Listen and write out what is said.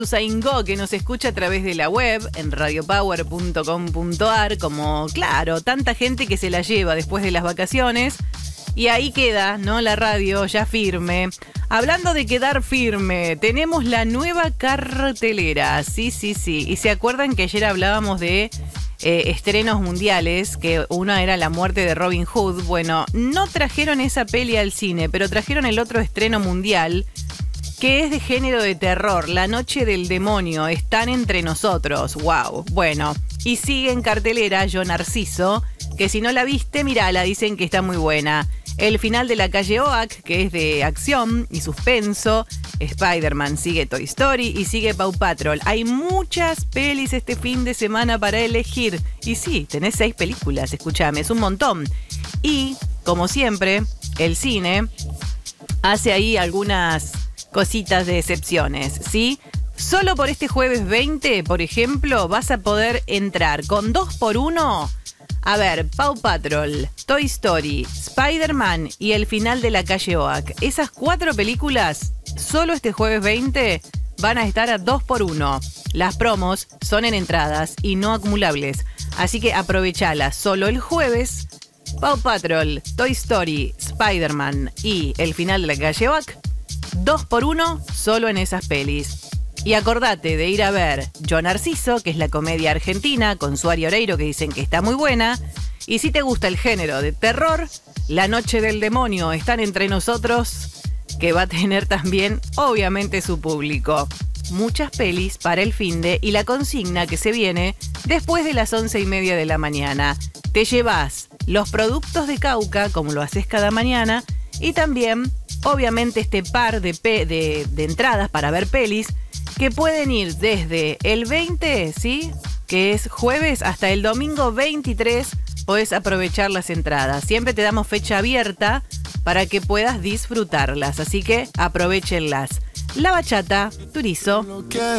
Zaingó, que nos escucha a través de la web en radiopower.com.ar, como, claro, tanta gente que se la lleva después de las vacaciones y ahí queda, ¿no? La radio ya firme. Hablando de quedar firme, tenemos la nueva cartelera, sí. Y se acuerdan que ayer hablábamos de estrenos mundiales, que uno era La muerte de Robin Hood. Bueno, no trajeron esa peli al cine, pero trajeron el otro estreno mundial, que es de género de terror, La noche del demonio, Están entre nosotros, wow. Bueno, y sigue en cartelera Yo Narciso, que si no la viste, mirala, dicen que está muy buena. El final de La calle Oak, que es de acción y suspenso. Spider-Man, sigue Toy Story y sigue Paw Patrol. Hay muchas pelis este fin de semana para elegir. Y sí, tenés 6 películas, escúchame, es un montón. Y, como siempre, el cine hace ahí algunas cositas de excepciones, ¿sí? Solo por este jueves 20, por ejemplo, vas a poder entrar con 2x1 a ver Paw Patrol, Toy Story, Spider-Man y el final de La calle Oak. Esas 4 películas, solo este jueves 20, van a estar a 2x1. Las promos son en entradas y no acumulables, así que aprovechalas. Solo el jueves, Paw Patrol, Toy Story, Spider-Man y el final de La calle Oak, 2x1 solo en esas pelis. Y acordate de ir a ver Yo Narciso, que es la comedia argentina con Suari Oreiro, que dicen que está muy buena. Y si te gusta el género de terror, La noche del demonio, Están entre nosotros, que va a tener también, obviamente, su público. Muchas pelis para el finde y la consigna que se viene después de las 11:30 de la mañana. Te llevas los productos de Cauca, como lo haces cada mañana, y también, obviamente, este par de entradas para ver pelis que pueden ir desde el 20, ¿sí? Que es jueves, hasta el domingo 23, podés aprovechar las entradas. Siempre te damos fecha abierta para que puedas disfrutarlas, así que aprovechenlas. La bachata, Turizo.